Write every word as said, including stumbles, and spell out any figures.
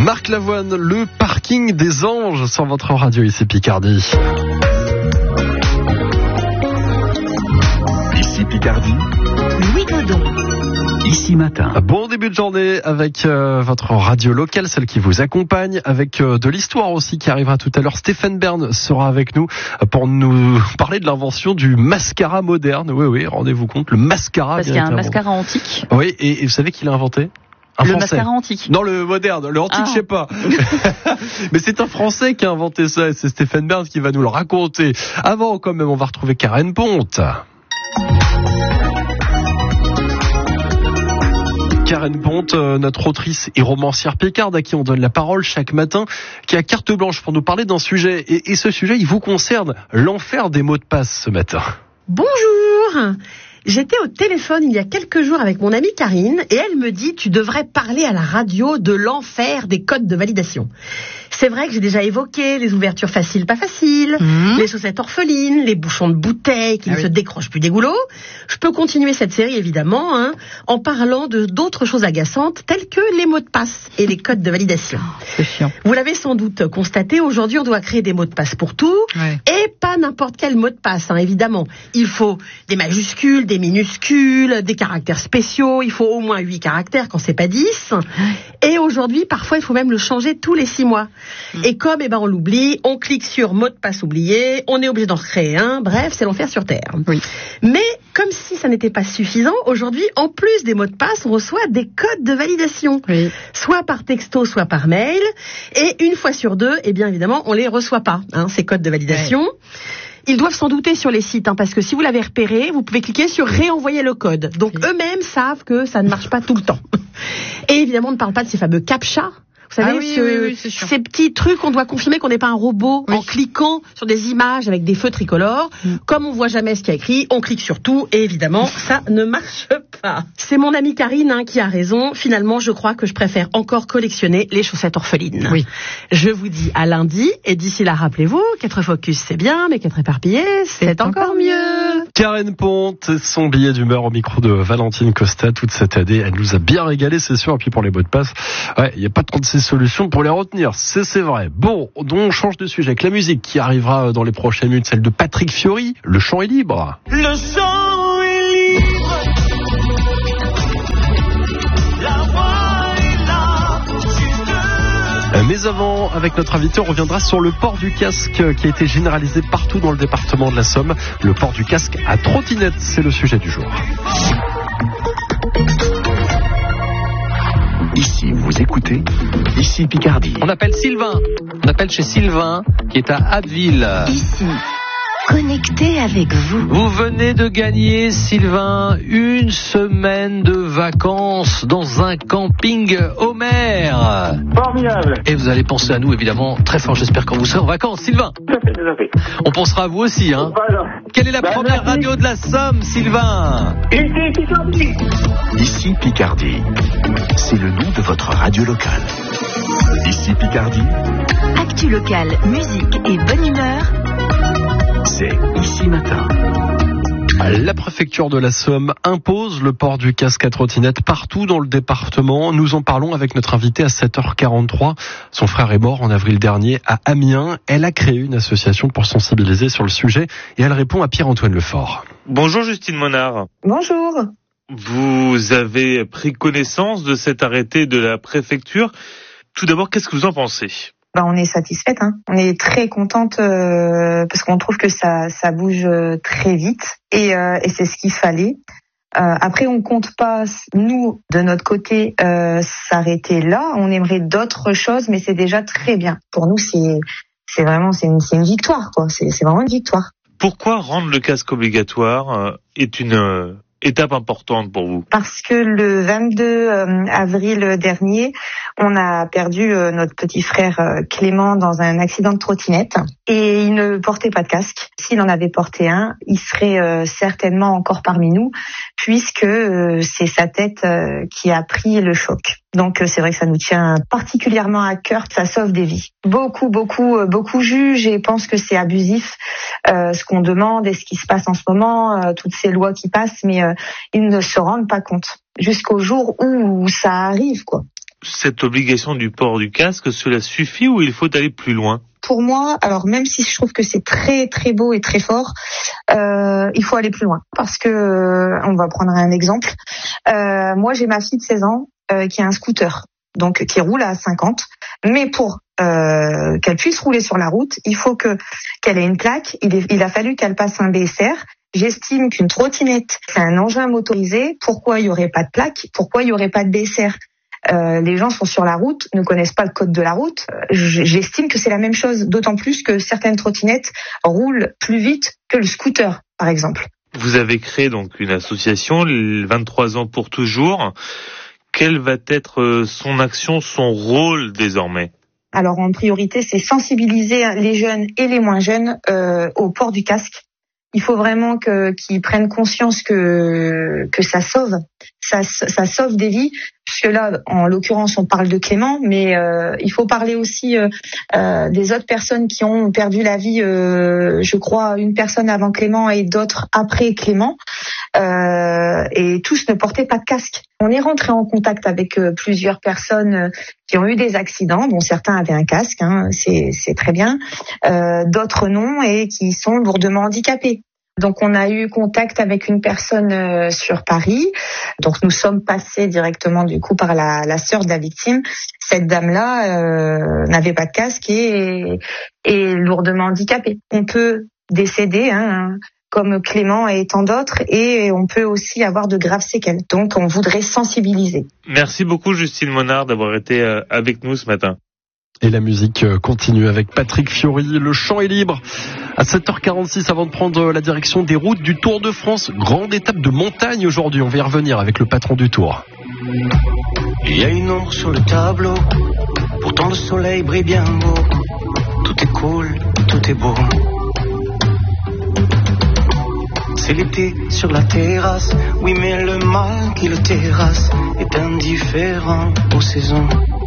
Marc Lavoine, le parking des anges sur votre radio ici Picardie. Ici Picardie. Louis Godon. Ici Matin. Bon début de journée avec euh, votre radio locale, celle qui vous accompagne, avec euh, de l'histoire aussi qui arrivera tout à l'heure. Stéphane Bern sera avec nous pour nous parler de l'invention du mascara moderne. Oui, oui, rendez-vous compte, le mascara. Parce qu'il y a un mascara antique. Oui, et, et vous savez qui l'a inventé ? Un le Français. mascara antique. Non, le moderne. Le antique, ah. je sais pas. Mais c'est un Français qui a inventé ça et c'est Stéphane Bern qui va nous le raconter. Avant, quand même, on va retrouver Karen Ponte. Karen Ponte, notre autrice et romancière picarde à qui on donne la parole chaque matin, qui a carte blanche pour nous parler d'un sujet. Et, et ce sujet, il vous concerne, l'enfer des mots de passe ce matin. Bonjour. J'étais au téléphone il y a quelques jours avec mon amie Karine et elle me dit « Tu devrais parler à la radio de l'enfer des codes de validation ». C'est vrai que j'ai déjà évoqué les ouvertures faciles, pas faciles, mmh. les chaussettes orphelines, les bouchons de bouteilles qui ah ne oui. se décrochent plus des goulots. Je peux continuer cette série, évidemment, hein, en parlant de d'autres choses agaçantes, telles que les mots de passe et les codes de validation. C'est chiant. Vous l'avez sans doute constaté, aujourd'hui, on doit créer des mots de passe pour tout, ouais. et pas n'importe quel mot de passe, hein, évidemment. Il faut des majuscules, des minuscules, des caractères spéciaux, il faut au moins huit caractères quand c'est pas dix. Et aujourd'hui, parfois, il faut même le changer tous les six mois. Et comme eh ben, on l'oublie, on clique sur mot de passe oublié, on est obligé d'en recréer un, bref, c'est l'enfer sur Terre. Oui. Mais comme si ça n'était pas suffisant, aujourd'hui, en plus des mots de passe, on reçoit des codes de validation, oui. soit par texto, soit par mail, et une fois sur deux, eh bien évidemment, on les reçoit pas, hein, ces codes de validation. Ouais. Ils doivent s'en douter sur les sites, hein, parce que si vous l'avez repéré, vous pouvez cliquer sur réenvoyer le code. Donc oui. eux-mêmes savent que ça ne marche pas tout le temps. Et évidemment, on ne parle pas de ces fameux captcha. Vous savez, ah oui, ce, oui, oui, c'est ces petits trucs, on doit confirmer qu'on n'est pas un robot oui. en cliquant sur des images avec des feux tricolores. Mm. Comme on voit jamais ce qu'il y a écrit, on clique sur tout et évidemment, ça ne marche pas. C'est mon amie Karine hein, qui a raison. Finalement, je crois que je préfère encore collectionner les chaussettes orphelines. Oui. Je vous dis à lundi et d'ici là, rappelez-vous, quatre focus c'est bien, mais quatre éparpillés, c'est, c'est encore mieux. Karen Ponte, son billet d'humeur au micro de Valentine Costa toute cette année. Elle nous a bien régalé, c'est sûr. Et puis pour les mots de passe, ouais, il n'y a pas trop de ces solutions pour les retenir, c'est, c'est vrai. Bon, donc on change de sujet avec la musique qui arrivera dans les prochaines minutes, celle de Patrick Fiori. Le chant est libre. Le chant est libre. La voix est là. Mais avant, avec notre invité, on reviendra sur le port du casque qui a été généralisé partout dans le département de la Somme. Le port du casque à trottinette, c'est le sujet du jour. Ici, vous écoutez, ici Picardie. On appelle Sylvain, on appelle chez Sylvain, qui est à Abbeville. Ici, connecté avec vous. Vous venez de gagner, Sylvain, une semaine de vacances dans un camping Homer. Formidable. Et vous allez penser à nous, évidemment, très fort, j'espère, quand vous serez en vacances, Sylvain. Tout à fait, tout à fait. On pensera à vous aussi, hein. Voilà. Quelle est la bah, première merci. radio de la Somme, Sylvain? Ici Picardie. Ici Picardie. C'est le nom de votre radio locale. Ici Picardie. Actu locale, musique et bonne humeur. C'est Ici Matin. La préfecture de la Somme impose le port du casque à trottinette partout dans le département. Nous en parlons avec notre invitée à sept heures quarante-trois. Son frère est mort en avril dernier à Amiens. Elle a créé une association pour sensibiliser sur le sujet et elle répond à Pierre-Antoine Lefort. Bonjour Justine Monard. Bonjour. Vous avez pris connaissance de cet arrêté de la préfecture. Tout d'abord, qu'est-ce que vous en pensez ? Ben, on est satisfaite, hein. On est très contente euh, parce qu'on trouve que ça, ça bouge très vite et, euh, et c'est ce qu'il fallait. Euh, après, on compte pas, nous, de notre côté, euh, s'arrêter là. On aimerait d'autres choses, mais c'est déjà très bien. Pour nous, c'est, c'est vraiment, c'est une, c'est une victoire, quoi. C'est, c'est vraiment une victoire. Pourquoi rendre le casque obligatoire euh, est une euh, étape importante pour vous ? Parce que le vingt-deux avril dernier, on a perdu euh, notre petit frère euh, Clément dans un accident de trottinette et il ne portait pas de casque. S'il en avait porté un, il serait euh, certainement encore parmi nous puisque euh, c'est sa tête euh, qui a pris le choc. Donc euh, c'est vrai que ça nous tient particulièrement à cœur, ça sauve des vies. Beaucoup, beaucoup, euh, beaucoup jugent et pensent que c'est abusif euh, ce qu'on demande et ce qui se passe en ce moment, euh, toutes ces lois qui passent, mais euh, ils ne se rendent pas compte jusqu'au jour où ça arrive, quoi. cette obligation du port du casque, cela suffit ou il faut aller plus loin? Pour moi, alors même si je trouve que c'est très très beau et très fort, euh, il faut aller plus loin. Parce que, euh, on va prendre un exemple. Euh, moi, j'ai ma fille de seize ans euh, qui a un scooter, donc qui roule à cinquante. Mais pour euh, qu'elle puisse rouler sur la route, il faut que qu'elle ait une plaque. Il, est, il a fallu qu'elle passe un B S R. J'estime qu'une trottinette, c'est un engin motorisé. Pourquoi il n'y aurait pas de plaque? Pourquoi il n'y aurait pas de B S R? Euh, les gens sont sur la route, ne connaissent pas le code de la route. J'estime que c'est la même chose, d'autant plus que certaines trottinettes roulent plus vite que le scooter, par exemple. Vous avez créé donc une association, vingt-trois ans pour toujours. Quelle va être son action, son rôle désormais? Alors en priorité, c'est sensibiliser les jeunes et les moins jeunes euh, au port du casque. Il faut vraiment que qu'ils prennent conscience que que ça sauve, ça ça sauve des vies. Puisque là, en l'occurrence, on parle de Clément, mais euh, il faut parler aussi euh, euh, des autres personnes qui ont perdu la vie. Euh, je crois une personne avant Clément et d'autres après Clément, euh, et tous ne portaient pas de casque. On est rentré en contact avec euh, plusieurs personnes euh, qui ont eu des accidents, dont certains avaient un casque, hein, c'est c'est très bien, euh, d'autres non, et qui sont lourdement handicapés. Donc on a eu contact avec une personne euh, sur Paris. Donc nous sommes passés directement du coup par la, la sœur de la victime. Cette dame-là euh, n'avait pas de casque et est lourdement handicapée. On peut décéder, hein, comme Clément et tant d'autres, et on peut aussi avoir de graves séquelles. Donc on voudrait sensibiliser. Merci beaucoup Justine Monard d'avoir été avec nous ce matin. Et la musique continue avec Patrick Fiori. Le chant est libre. À sept heures quarante-six, avant de prendre la direction des routes du Tour de France. Grande étape de montagne aujourd'hui. On va y revenir avec le patron du Tour. Il y a une ombre sur le tableau. Pourtant le soleil brille bien beau. Tout est cool, tout est beau. C'est l'été sur la terrasse. Oui, mais le mal qui le terrasse est indifférent aux saisons.